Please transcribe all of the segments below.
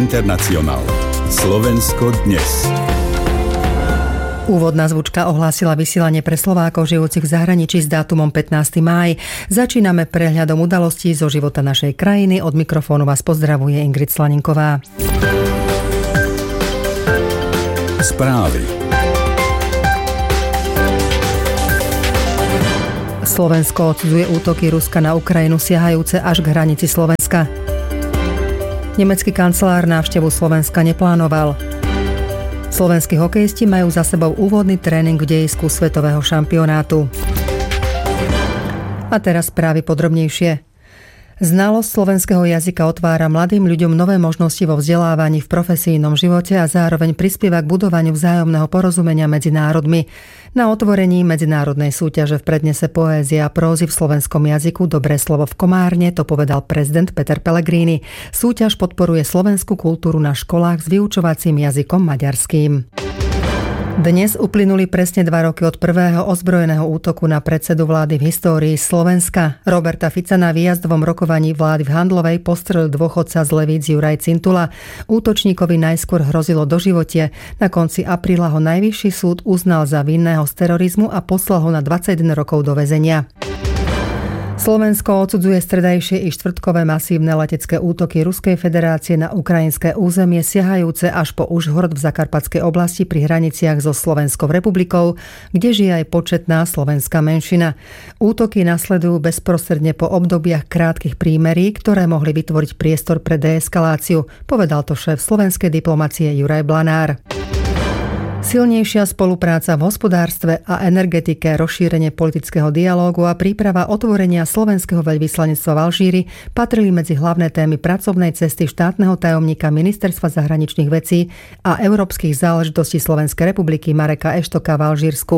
Internacionál. Slovensko dnes. Úvodná zvučka ohlásila vysielanie pre Slovákov žijúcich v zahraničí s dátumom 15. máj. Začíname prehľadom udalostí zo života našej krajiny. Od mikrofónu vás pozdravuje Ingrid Slaninková. Správy. Slovensko odsudzuje útoky Ruska na Ukrajinu siahajúce až k hranici Slovenska. Nemecký kancelár návštevu Slovenska neplánoval. Slovenskí hokejisti majú za sebou úvodný tréning v dejisku svetového šampionátu. A teraz správy podrobnejšie. Znalosť slovenského jazyka otvára mladým ľuďom nové možnosti vo vzdelávaní v profesijnom živote a zároveň prispieva k budovaniu vzájomného porozumenia medzi národmi. Na otvorení medzinárodnej súťaže v prednese poézia a prózy v slovenskom jazyku Dobré slovo v Komárne to povedal prezident Peter Pellegrini. Súťaž podporuje slovenskú kultúru na školách s vyučovacím jazykom maďarským. Dnes uplynuli presne 2 roky od prvého ozbrojeného útoku na predsedu vlády v histórii Slovenska. Roberta Fica na výjazdovom rokovaní vlády v Handlovej postrelil dôchodca z Levíc Juraj Cintula. Útočníkovi najskôr hrozilo doživotie. Na konci apríla ho najvyšší súd uznal za vinného z terorizmu a poslal ho na 21 rokov do väzenia. Slovensko odsudzuje stredajšie i štvrtkové masívne letecké útoky Ruskej federácie na ukrajinské územie siahajúce až po Užhorod v Zakarpatskej oblasti pri hraniciach so Slovenskou republikou, kde žije aj početná slovenská menšina. Útoky nasledujú bezprostredne po obdobiach krátkych prímerí, ktoré mohli vytvoriť priestor pre deeskaláciu, povedal to šéf slovenskej diplomacie Juraj Blanár. Silnejšia spolupráca v hospodárstve a energetike, rozšírenie politického dialógu a príprava otvorenia slovenského veľvyslanectva v Alžíri patrili medzi hlavné témy pracovnej cesty štátneho tajomníka Ministerstva zahraničných vecí a európskych záležitostí Slovenskej republiky Mareka Eštoka v Alžírsku.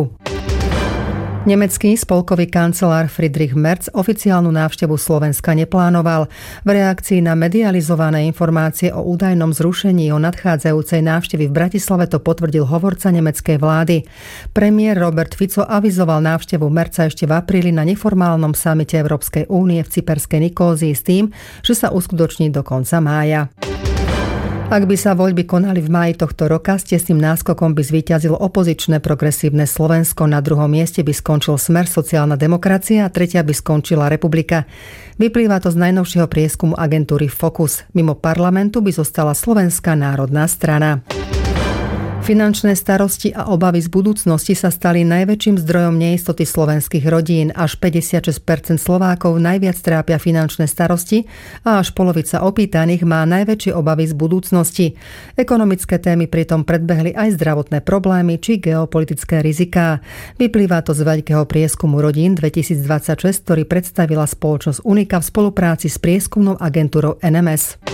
Nemecký spolkový kancelár Friedrich Merz oficiálnu návštevu Slovenska neplánoval. V reakcii na medializované informácie o údajnom zrušení o nadchádzajúcej návštevy v Bratislave to potvrdil hovorca nemeckej vlády. Premiér Robert Fico avizoval návštevu Merza ešte v apríli na neformálnom samite Európskej únie v cyperskej Nikózii s tým, že sa uskutoční do konca mája. Ak by sa voľby konali v máji tohto roka, s tesným náskokom by zvíťazilo opozičné progresívne Slovensko, na druhom mieste by skončil Smer, sociálna demokracia a tretia by skončila Republika. Vyplýva to z najnovšieho prieskumu agentúry Focus. Mimo parlamentu by zostala Slovenská národná strana. Finančné starosti a obavy z budúcnosti sa stali najväčším zdrojom neistoty slovenských rodín. Až 56% Slovákov najviac trápia finančné starosti a až polovica opýtaných má najväčšie obavy z budúcnosti. Ekonomické témy pritom predbehli aj zdravotné problémy či geopolitické riziká. Vyplýva to z veľkého prieskumu rodín 2026, ktorý predstavila spoločnosť Unika v spolupráci s prieskumnou agentúrou NMS.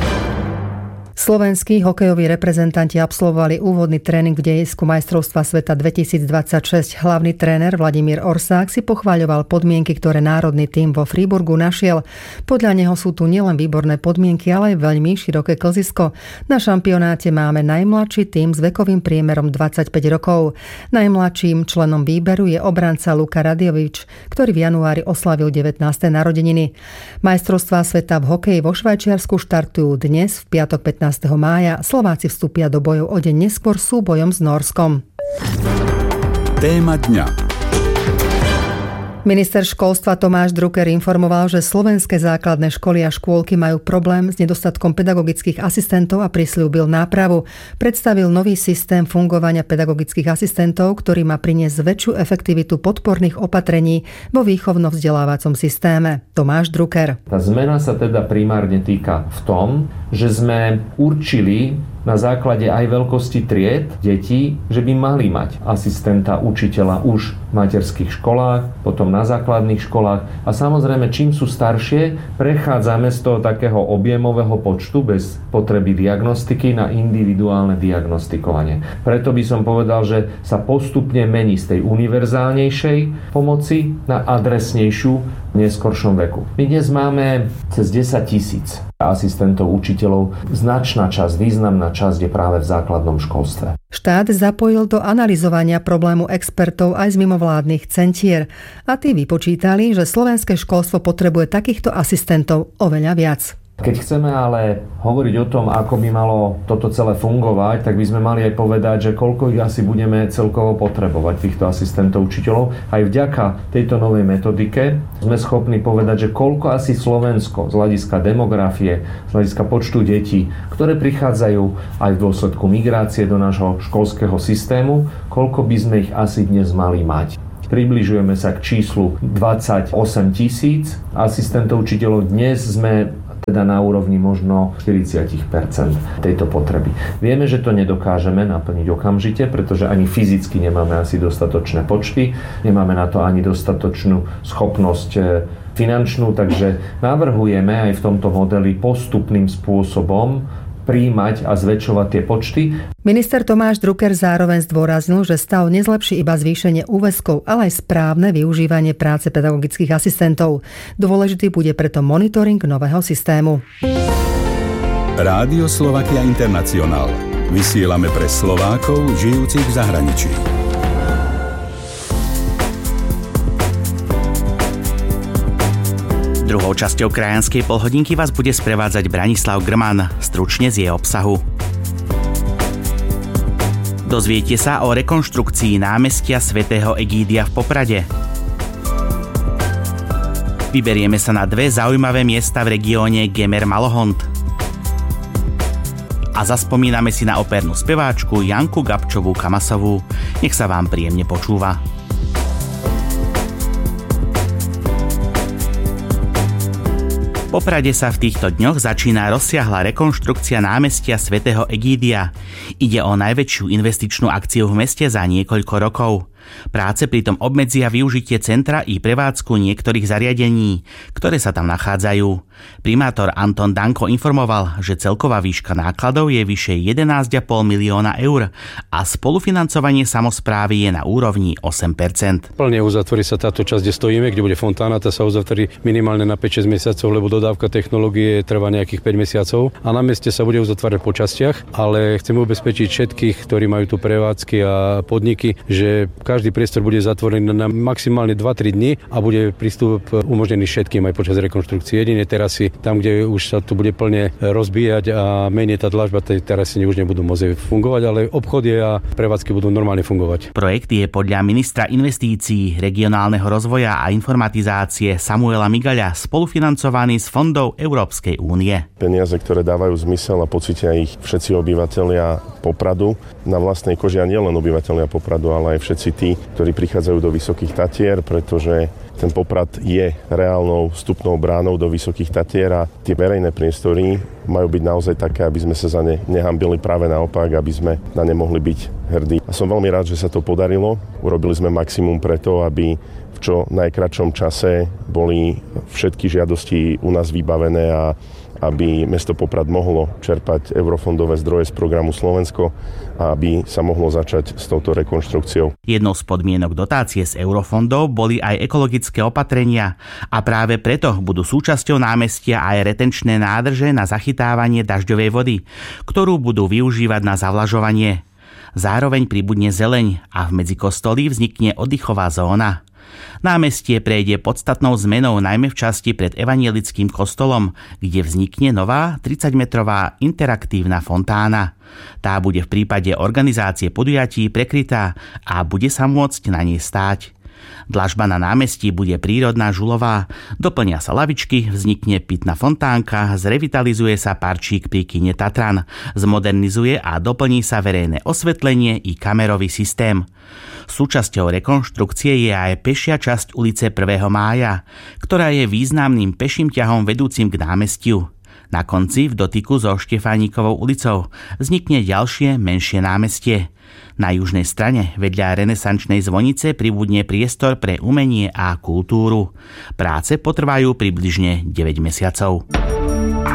Slovenskí hokejoví reprezentanti absolvovali úvodný tréning v dejisku majstrovstva sveta 2026. Hlavný tréner Vladimír Orsák si pochváľoval podmienky, ktoré národný tím vo Freiburgu našiel. Podľa neho sú tu nielen výborné podmienky, ale aj veľmi široké klzisko. Na šampionáte máme najmladší tím s vekovým priemerom 25 rokov. Najmladším členom výberu je obranca Luka Radiovič, ktorý v januári oslavil 19. narodeniny. Majstrovstvá sveta v hokeji vo Švajčiarsku štartujú dnes v piatok 15. mája. Slováci vstúpia do bojov o deň neskôr súbojom s Nórskom. Téma dňa. Minister školstva Tomáš Drucker informoval, že slovenské základné školy a škôlky majú problém s nedostatkom pedagogických asistentov a prisľúbil nápravu. Predstavil nový systém fungovania pedagogických asistentov, ktorý má priniesť väčšiu efektivitu podporných opatrení vo výchovno-vzdelávacom systéme. Tomáš Drucker. Tá zmena sa teda primárne týka v tom, že sme určili na základe aj veľkosti tried detí, že by mali mať asistenta učiteľa už v materských školách, potom na základných školách a samozrejme čím sú staršie, prechádzame z toho takého objemového počtu bez potreby diagnostiky na individuálne diagnostikovanie. Preto by som povedal, že sa postupne mení z tej univerzálnejšej pomoci na adresnejšiu v neskoršom veku. My dnes máme cez 10 000 asistentov, učiteľov. Značná časť, významná časť je práve v základnom školstve. Štát zapojil do analyzovania problému expertov aj z mimovládnych centier. A tí vypočítali, že slovenské školstvo potrebuje takýchto asistentov oveľa viac. Keď chceme ale hovoriť o tom, ako by malo toto celé fungovať, tak by sme mali aj povedať, že koľko ich asi budeme celkovo potrebovať, týchto asistentov učiteľov. Aj vďaka tejto novej metodike sme schopní povedať, že koľko asi Slovensko z hľadiska demografie, z hľadiska počtu detí, ktoré prichádzajú aj v dôsledku migrácie do nášho školského systému, koľko by sme ich asi dnes mali mať. Približujeme sa k číslu 28 000 asistentov učiteľov. Dnes sme teda na úrovni možno 40% tejto potreby. Vieme, že to nedokážeme naplniť okamžite, pretože ani fyzicky nemáme asi dostatočné počty, nemáme na to ani dostatočnú schopnosť finančnú, takže navrhujeme aj v tomto modeli postupným spôsobom prijímať a zväčšovať tie počty. Minister Tomáš Drucker zároveň zdôraznil, že stav nezlepší iba zvýšenie úväzkov, ale aj správne využívanie práce pedagogických asistentov. Dôležitý bude preto monitoring nového systému. Rádio Slovakia International. Vysielame pre Slovákov žijúcich v zahraničí. Druhou časťou krajanskej polhodinky vás bude sprevádzať Branislav Grman, stručne z jej obsahu. Dozviete sa o rekonštrukcii námestia svätého Egídia v Poprade. Vyberieme sa na dve zaujímavé miesta v regióne Gemer-Malohont. A zaspomíname si na opernú speváčku Janku Gabčovú Kamasovú. Nech sa vám príjemne počúva. V Poprade sa v týchto dňoch začína rozsiahla rekonštrukcia námestia svätého Egídia. Ide o najväčšiu investičnú akciu v meste za niekoľko rokov. Práce pritom obmedzia využitie centra i prevádzku niektorých zariadení, ktoré sa tam nachádzajú. Primátor Anton Danko informoval, že celková výška nákladov je vyše 11,5 milióna eur a spolufinancovanie samosprávy je na úrovni 8%. Plne uzatvorí sa táto časť, kde stojíme, kde bude fontána, tá sa uzatvorí minimálne na 5-6 mesiacov, lebo dodávka technológie trvá nejakých 5 mesiacov a na meste sa bude uzatvárať po častiach, ale chceme ubezpečiť všetkých, ktorí majú tu prevádzky a podniky, že každý priestor bude zatvorený na maximálne 2-3 dni a bude prístup umožnený všetkým aj počas rekonštrukcie. Jedine terasy, tam, kde už sa to bude plne rozbíjať a menej tá dlažba, tie terasy už nebudú môcť fungovať, ale obchody a prevádzky budú normálne fungovať. Projekt je podľa ministra investícií, regionálneho rozvoja a informatizácie Samuela Migaľa spolufinancovaný z fondov Európskej únie. Peniaze, ktoré dávajú zmysel a pocítia ich všetci obyvatelia Popradu na vlastnej koži a nielen obyvatelia Popradu, ale aj všetci tí, ktorí prichádzajú do Vysokých Tatier, pretože ten Poprad je reálnou vstupnou bránou do Vysokých Tatier a tie verejné priestory majú byť naozaj také, aby sme sa za ne nehambili, práve naopak, aby sme na ne mohli byť hrdí. A som veľmi rád, že sa to podarilo. Urobili sme maximum preto, aby v čo najkratšom čase boli všetky žiadosti u nás vybavené a aby mesto Poprad mohlo čerpať eurofondové zdroje z programu Slovensko a aby sa mohlo začať s touto rekonštrukciou. Jednou z podmienok dotácie z eurofondov boli aj ekologické opatrenia a práve preto budú súčasťou námestia aj retenčné nádrže na zachytávanie dažďovej vody, ktorú budú využívať na zavlažovanie. Zároveň pribudne zeleň a v medzikostolí vznikne oddychová zóna. Námestie prejde podstatnou zmenou najmä v časti pred evanielickým kostolom, kde vznikne nová 30-metrová interaktívna fontána. Tá bude v prípade organizácie podujatí prekrytá a bude sa môcť na nej stáť. Dlažba na námestí bude prírodná žulová, doplnia sa lavičky, vznikne pitná fontánka, zrevitalizuje sa parčík pri kine Tatran, zmodernizuje a doplní sa verejné osvetlenie i kamerový systém. Súčasťou rekonštrukcie je aj pešia časť ulice 1. mája, ktorá je významným peším ťahom vedúcim k námestiu. Na konci, v dotyku so Štefánikovou ulicou, vznikne ďalšie menšie námestie. Na južnej strane, vedľa renesančnej zvonice, pribudne priestor pre umenie a kultúru. Práce potrvajú približne 9 mesiacov.